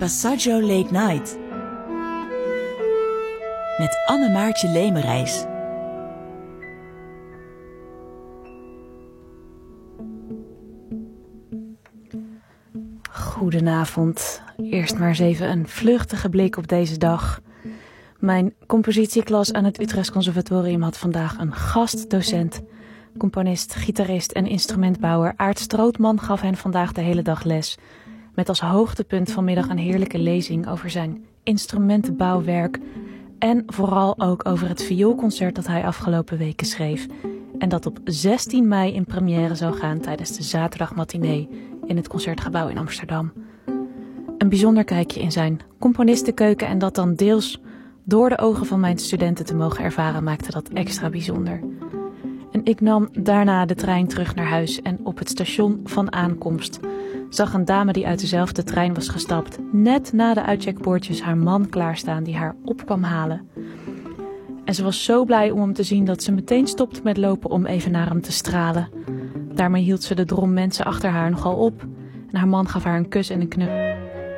Passaggio Late Night met Anne-Maartje Lemerijs. Goedenavond. Eerst maar eens even een vluchtige blik op deze dag. Mijn compositieklas aan het Utrechts Conservatorium had vandaag een gastdocent. Componist, gitarist en instrumentbouwer Aart Strootman gaf hen vandaag de hele dag les. Met als hoogtepunt vanmiddag een heerlijke lezing over zijn instrumentenbouwwerk. En vooral ook over het vioolconcert dat hij afgelopen weken schreef. En dat op 16 mei in première zou gaan tijdens de zaterdagmatinee in het Concertgebouw in Amsterdam. Een bijzonder kijkje in zijn componistenkeuken en dat dan deels door de ogen van mijn studenten te mogen ervaren maakte dat extra bijzonder. En ik nam daarna de trein terug naar huis en op het station van aankomst zag een dame die uit dezelfde trein was gestapt net na de uitcheckpoortjes haar man klaarstaan die haar op kwam halen. En ze was zo blij om hem te zien dat ze meteen stopte met lopen om even naar hem te stralen. Daarmee hield ze de drom mensen achter haar nogal op en haar man gaf haar een kus en een knuffel.